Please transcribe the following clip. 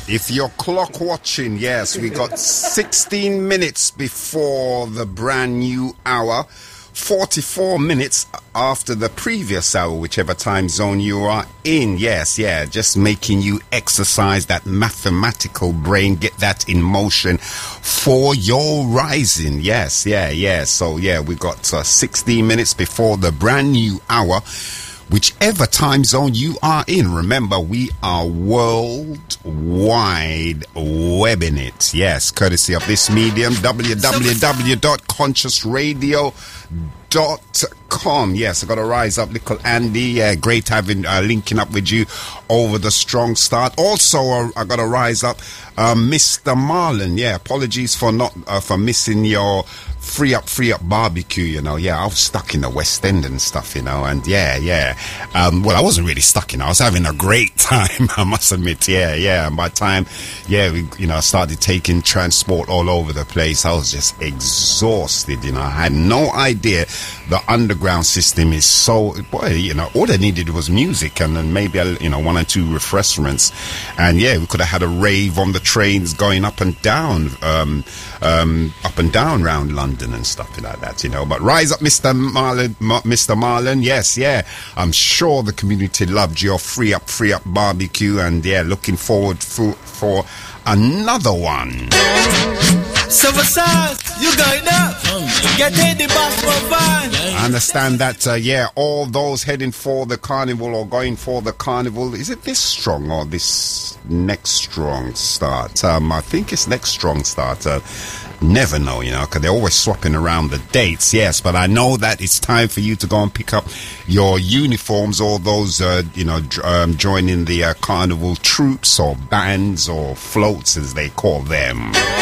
If you're clock watching, yes, we got 16 minutes before the brand new hour, 44 minutes after the previous hour, whichever time zone you are in. Yes, yeah, just making you exercise that mathematical brain, get that in motion for your rising. Yes, yeah. So, yeah, we got 16 minutes before the brand new hour. Whichever time zone you are in, remember, we are worldwide webbing it. Yes, courtesy of this medium, www.consciousradio.com. Yes, I got to rise up, little Andy. Great having linking up with you over the strong start. Also, I got to rise up, Mr. Marlon. Yeah, apologies for not for missing your free up barbecue, you know. Yeah, I was stuck in the West End and stuff, you know, and yeah. Well, I wasn't really stuck, you know. I was having a great time, I must admit. Yeah. And by the time, we, started taking transport all over the place, I was just exhausted, you know. I had no idea the underground system is so, all I needed was music and then maybe, one or two refreshments. And yeah, we could have had a rave on the trains going up and down around London and stuff like that, you know. But rise up, Mr. Marlon. Yes, yeah. I'm sure the community loved your free up barbecue, and yeah, looking forward for another one. Silver Stars, you going up? Get in the basketball van. I understand that, all those heading for the carnival or going for the carnival, is it this strong or this next strong start? I think it's next strong start. Never know, you know, because they're always swapping around the dates, yes. But I know that it's time for you to go and pick up your uniforms, or those, joining the carnival troops or bands or floats, as they call them.